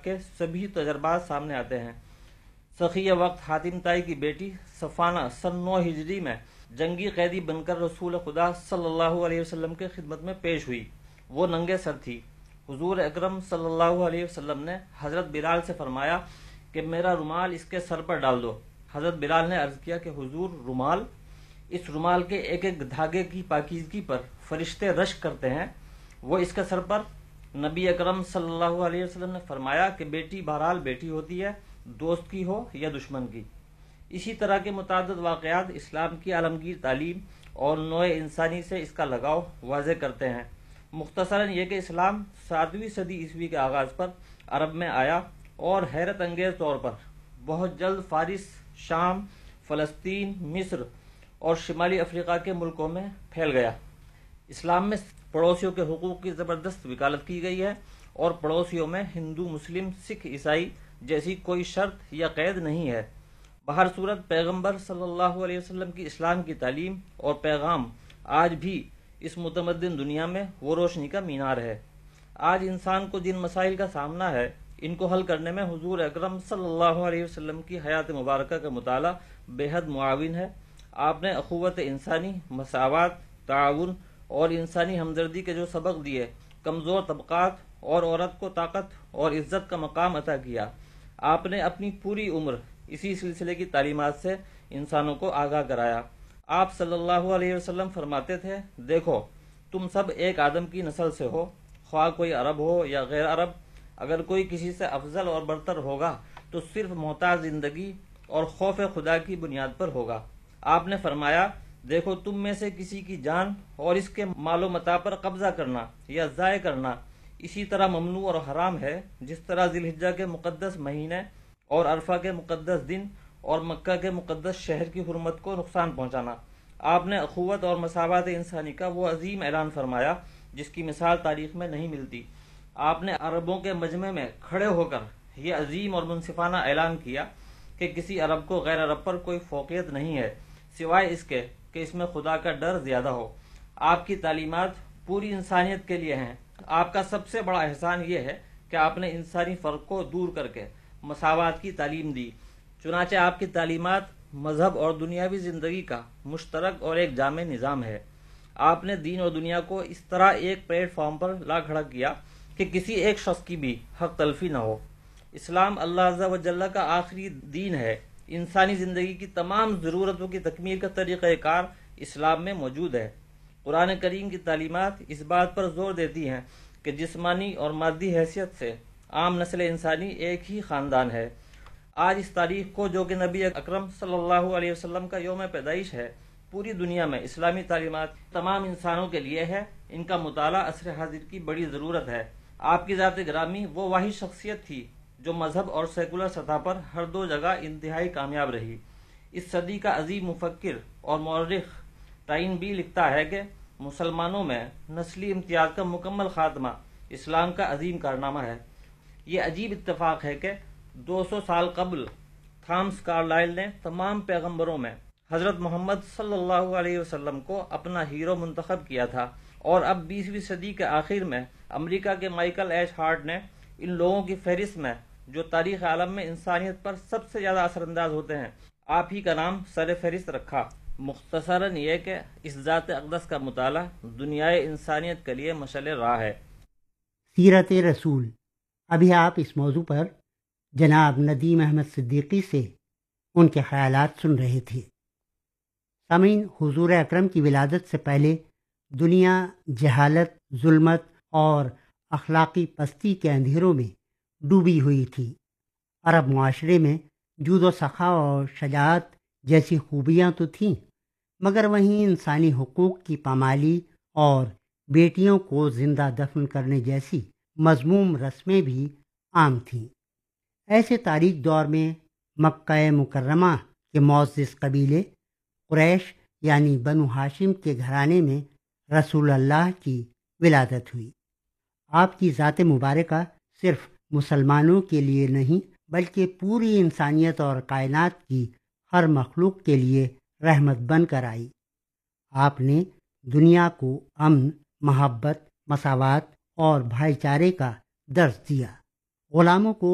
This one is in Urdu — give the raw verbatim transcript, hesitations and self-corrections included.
کے سبھی تجربات سامنے آتے ہیں۔ سخی وقت حاتم طائی کی بیٹی صفانہ سن نو ہجری میں جنگی قیدی بن کر رسول خدا صلی اللہ علیہ وسلم کے خدمت میں پیش ہوئی۔ وہ ننگے سر تھی۔ حضور اکرم صلی اللہ علیہ وسلم نے حضرت بلال سے فرمایا کہ میرا رومال اس کے سر پر ڈال دو۔ حضرت بلال نے عرض کیا کہ حضور رومال؟ اس رومال کے ایک ایک دھاگے کی پاکیزگی پر فرشتے رشک کرتے ہیں، وہ اس کے سر پر؟ نبی اکرم صلی اللہ علیہ وسلم نے فرمایا کہ بیٹی بہرحال بیٹی ہوتی ہے، دوست کی ہو یا دشمن کی۔ اسی طرح کے متعدد واقعات اسلام کی عالمگیر تعلیم اور نوع انسانی سے اس کا لگاؤ واضح کرتے ہیں۔ مختصراً یہ کہ اسلام ساتویں صدی عیسوی کے آغاز پر عرب میں آیا اور حیرت انگیز طور پر بہت جلد فارس، شام، فلسطین، مصر اور شمالی افریقہ کے ملکوں میں پھیل گیا۔ اسلام میں پڑوسیوں کے حقوق کی زبردست وکالت کی گئی ہے اور پڑوسیوں میں ہندو، مسلم، سکھ، عیسائی جیسی کوئی شرط یا قید نہیں ہے۔ بہر صورت پیغمبر صلی اللہ علیہ وسلم کی اسلام کی تعلیم اور پیغام آج بھی اس متمدن دنیا میں وہ روشنی کا مینار ہے۔ آج انسان کو جن مسائل کا سامنا ہے، ان کو حل کرنے میں حضور اکرم صلی اللہ علیہ وسلم کی حیات مبارکہ کا مطالعہ بے حد معاون ہے۔ آپ نے اخوت انسانی، مساوات، تعاون اور انسانی ہمدردی کے جو سبق دیے، کمزور طبقات اور عورت کو طاقت اور عزت کا مقام عطا کیا، آپ نے اپنی پوری عمر اسی سلسلے کی تعلیمات سے انسانوں کو آگاہ کرایا۔ آپ صلی اللہ علیہ وسلم فرماتے تھے، دیکھو تم سب ایک آدم کی نسل سے ہو، خواہ کوئی عرب ہو یا غیر عرب۔ اگر کوئی کسی سے افضل اور برتر ہوگا تو صرف محتاط زندگی اور خوف خدا کی بنیاد پر ہوگا۔ آپ نے فرمایا، دیکھو تم میں سے کسی کی جان اور اس کے مال و متاع پر قبضہ کرنا یا ضائع کرنا اسی طرح ممنوع اور حرام ہے جس طرح ذی الحجہ کے مقدس مہینے اور عرفہ کے مقدس دن اور مکہ کے مقدس شہر کی حرمت کو نقصان پہنچانا۔ آپ نے اخوت اور مساوات انسانی کا وہ عظیم اعلان فرمایا جس کی مثال تاریخ میں نہیں ملتی۔ آپ نے عربوں کے مجمع میں کھڑے ہو کر یہ عظیم اور منصفانہ اعلان کیا کہ کسی عرب کو غیر عرب پر کوئی فوقیت نہیں ہے سوائے اس کے کہ اس میں خدا کا ڈر زیادہ ہو۔ آپ کی تعلیمات پوری انسانیت کے لیے ہیں۔ آپ کا سب سے بڑا احسان یہ ہے کہ آپ نے انسانی فرق کو دور کر کے مساوات کی تعلیم دی۔ چنانچہ آپ کی تعلیمات مذہب اور دنیاوی زندگی کا مشترک اور ایک جامع نظام ہے۔ آپ نے دین اور دنیا کو اس طرح ایک پلیٹ فارم پر لا کھڑا کیا کہ کسی ایک شخص کی بھی حق تلفی نہ ہو۔ اسلام اللہ عز و جل کا آخری دین ہے۔ انسانی زندگی کی تمام ضرورتوں کی تکمیل کا طریقہ کار اسلام میں موجود ہے۔ قرآن کریم کی تعلیمات اس بات پر زور دیتی ہیں کہ جسمانی اور مادی حیثیت سے عام نسل انسانی ایک ہی خاندان ہے۔ آج اس تاریخ کو، جو کہ نبی اکرم صلی اللہ علیہ وسلم کا یوم پیدائش ہے، پوری دنیا میں اسلامی تعلیمات تمام انسانوں کے لیے ہے۔ ان کا مطالعہ عصر حاضر کی بڑی ضرورت ہے۔ آپ کی ذات گرامی وہ واحد شخصیت تھی جو مذہب اور سیکولر سطح پر ہر دو جگہ انتہائی کامیاب رہی۔ اس صدی کا عظیم مفکر اور مورخ ٹائن بی لکھتا ہے کہ مسلمانوں میں نسلی امتیاز کا مکمل خاتمہ اسلام کا عظیم کارنامہ ہے۔ یہ عجیب اتفاق ہے کہ دو سو سال قبل تھامس کارلائل نے تمام پیغمبروں میں حضرت محمد صلی اللہ علیہ وسلم کو اپنا ہیرو منتخب کیا تھا، اور اب بیسویں صدی کے آخر میں امریکہ کے مائیکل ایچ ہارٹ نے ان لوگوں کی فہرست میں جو تاریخ عالم میں انسانیت پر سب سے زیادہ اثر انداز ہوتے ہیں، آپ ہی کا نام سر فہرست رکھا۔ مختصراً یہ کہ اس ذات اقدس کا مطالعہ دنیائے انسانیت کے لیے مشعل راہ ہے۔ سیرت رسول۔ ابھی آپ اس موضوع پر جناب ندیم احمد صدیقی سے ان کے خیالات سن رہے تھے۔ سامعین، حضور اکرم کی ولادت سے پہلے دنیا جہالت، ظلمت اور اخلاقی پستی کے اندھیروں میں ڈوبی ہوئی تھی۔ عرب معاشرے میں جود و سخا اور شجاعت جیسی خوبیاں تو تھیں، مگر وہیں انسانی حقوق کی پامالی اور بیٹیوں کو زندہ دفن کرنے جیسی مذموم رسمیں بھی عام تھیں۔ ایسے تاریک دور میں مکہ مکرمہ کے معزز قبیلے قریش یعنی بنو ہاشم کے گھرانے میں رسول اللہ کی ولادت ہوئی۔ آپ کی ذات مبارکہ صرف مسلمانوں کے لیے نہیں بلکہ پوری انسانیت اور کائنات کی ہر مخلوق کے لیے رحمت بن کر آئی۔ آپ نے دنیا کو امن، محبت، مساوات اور بھائی چارے کا درس دیا۔ غلاموں کو